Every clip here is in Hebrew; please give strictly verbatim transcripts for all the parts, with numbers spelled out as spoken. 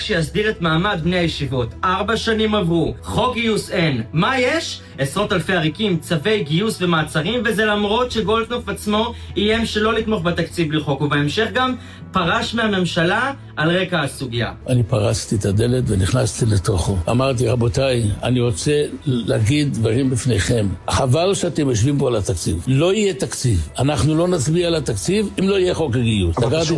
שיסדיר את מעמד בני הישיבות. ארבע שנים עברו, חוק גיוס אין. מה יש? עשרות אלפי עריקים, צווי גיוס ומעצרים, וזה למרות שגולדקנופ עצמו איים שלא לתמוך בתקציב לחוק, ובהמשך גם פרש מהממשלה על רקע הסוגיה. אני פרסתי את הדלת ונכנסתי לתוכו. אמרתי, רבותיי, אני רוצה להגיד דברים בפניכם. חבל שאתם יושבים פה על התקציב. לא יהיה תקציב. אנחנו לא נצביע על התקציב אם לא יהיה חוק הגיוס.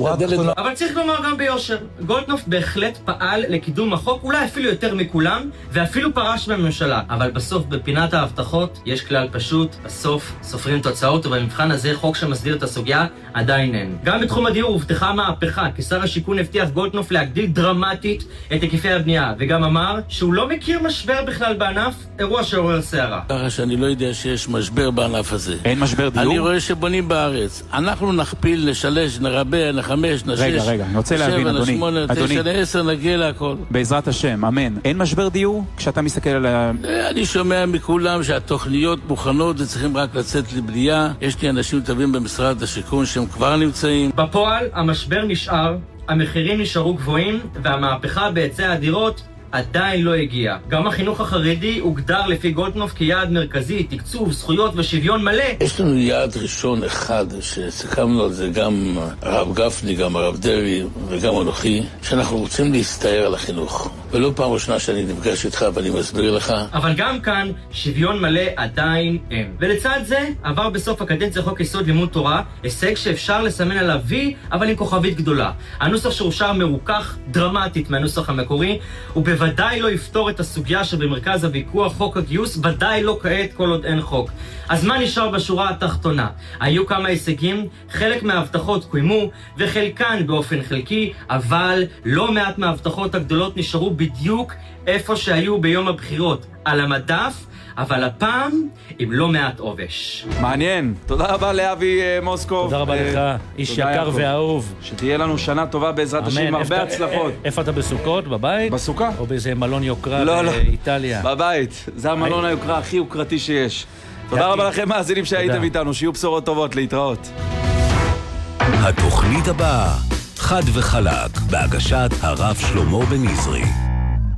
אבל צריך לומר גם ביושר, גולדקנופ בהחלט פעל לקידום החוק, אולי אפילו יותר מכולם, ואפילו פרש מהממשלה. אבל בסוף בפינת ההבטחות יש כלל פשוט, בסוף סופרים תוצאות, ובמבחן הזה חוק שמסדיר את הסוגיה עדיין אין. גם בתחום הדיור הובטחה מהפכה, כי שר השיכון הבטיח גולדקנופ להגדיל דרמטית את היקפי הבנייה, וגם אמר שהוא לא מכיר משבר בכלל בענף, אירוע שעורר סערה. ככה שאני לא יודע שיש משבר בענף הזה. אין משבר דיור? אני רואה שבונים בארץ. אנחנו נכפיל, נשלש, נרבע, נחמש, נשש. רגע, רגע, אני רוצה להבין, אדוני. נשמונה, אדוני. תשע, לעשר, נגיע להכל. בעזרת השם, אמן. אין משבר דיור כשאתה מסתכל על ה... אני שומע מכולם שהתוכניות מוכנות וצריכים רק לצאת לבנייה. יש לי אנשים טובים במשרד השיכון שהם כבר נמצאים. בפועל, המשבר נשאר, המחירים נשארו גבוהים, והמהפכה בהיצע הדירות עדיין לא הגיע. גם החינוך החרדי הוגדר לפי גולדקנופ כיעד מרכזי, תקצוב, זכויות ושוויון מלא. יש לנו יעד ראשון אחד שסיכמנו על זה גם הרב גפני, גם הרב דרעי וגם אנוכי, שאנחנו רוצים להסתער על החינוך. ולא פעם ראשונה שאני נפגש איתך ואני מסביר לך. אבל גם כאן שוויון מלא עדיין אין. ולצד זה עבר בסוף הקדנציה חוק יסוד לימוד תורה, הישג שאפשר לסמן עליו וי, אבל עם כוכבית גדולה. הנוסח שאושר מרוכך דרמטית מהנוסח המקורי, ובוודאי לא יפתור את הסוגיה שבמרכז הוויכוח חוק הגיוס, ודאי לא כעת כל עוד אין חוק. אז מה נשאר בשורה התחתונה? היו כמה הישגים, חלק מההבטחות קוימו, וחלקן באופן חלקי, אבל לא מעט מההבטחות הגדולות נשארו בדיוק איפה שהיו ביום הבחירות, על המדף, אבל הפעם עם לא מעט עובש. מעניין. תודה רבה לאבי מוסקוב. תודה רבה לך, איש יקר ואהוב. שתהיה לנו שנה טובה בעזרת השם, הרבה הצלחות. איפה אתה בסוכות? בבית? בסוכה. או באיזה מלון יוקרה באיטליה? בבית. זה המלון היוקרה הכי יוקרתי שיש. תודה רבה לכם מאזינים שהייתם איתנו, שיהיו בשורות טובות, להתראות. התוכנית הבאה, חד וחלק, בהגשת הרב שלמה בן עזרי.